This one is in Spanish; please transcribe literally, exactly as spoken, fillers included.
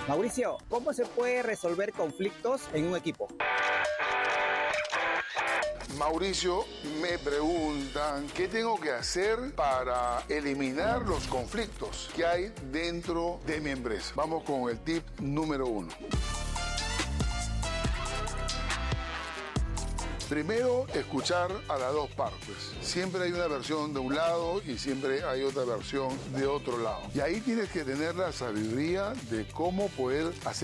Mauricio, ¿cómo se puede resolver conflictos en un equipo? Mauricio, me preguntan qué tengo que hacer para eliminar los conflictos que hay dentro de mi empresa. Vamos con el tip número uno. Primero, escuchar a las dos partes. Siempre hay una versión de un lado y siempre hay otra versión de otro lado. Y ahí tienes que tener la sabiduría de cómo poder hacer